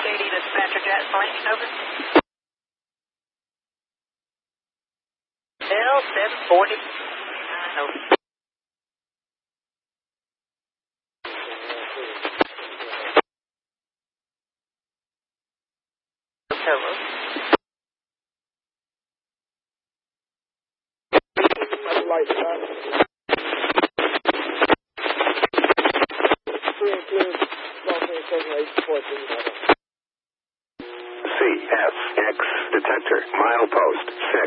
Katie, dispatcher Jackson Lane, over. L 740. Over. Hello. Light, CSX detector, milepost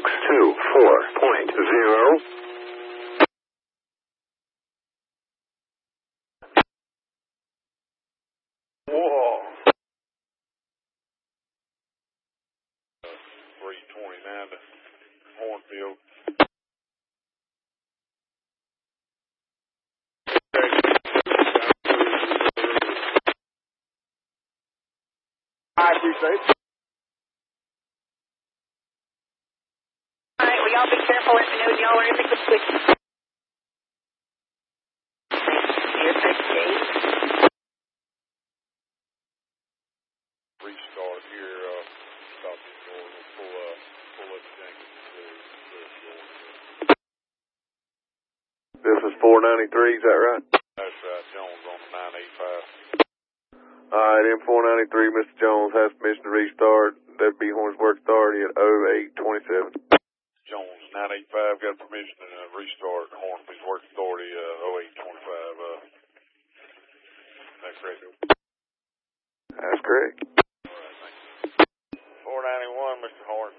624.0. Whoa. 329 to Hornfield. I appreciate it. All right, well, y'all be careful. Let me know when y'all are in the switch. Restart here. Stop this door. Pull up Jenkins. This is 493, is that right? That's right. Jones on the 985. Alright, M493, Mr. Jones has permission to restart. That'd be Hornsworth Authority at 0827. Jones 985 got permission to restart Hornsworth Authority 0825. That's correct. That's correct. Alright, thank you. 491, Mr. Horn.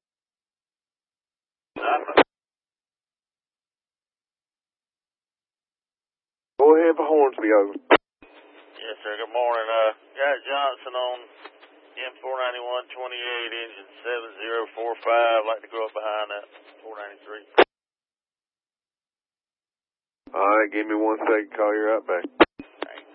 Go ahead for Hornsby, over. Yes, sir. Good morning. Got Johnson on M491 28, engine 7045. Like to go up behind that 493. Alright, give me 1 second, call you right back.